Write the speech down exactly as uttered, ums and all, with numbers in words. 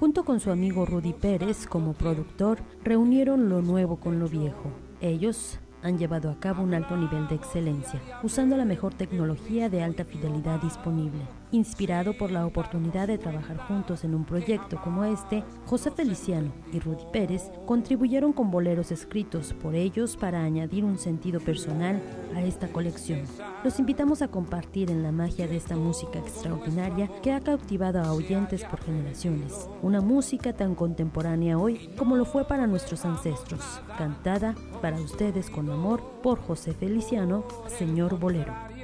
Junto con su amigo Rudy Pérez como productor, reunieron lo nuevo con lo viejo. Ellos han llevado a cabo un alto nivel de excelencia, usando la mejor tecnología de alta fidelidad disponible. Inspirado por la oportunidad de trabajar juntos en un proyecto como este, José Feliciano y Rudy Pérez contribuyeron con boleros escritos por ellos para añadir un sentido personal a esta colección. Los invitamos a compartir en la magia de esta música extraordinaria que ha cautivado a oyentes por generaciones. Una música tan contemporánea hoy como lo fue para nuestros ancestros, cantada para ustedes con amor por José Feliciano, Señor Bolero.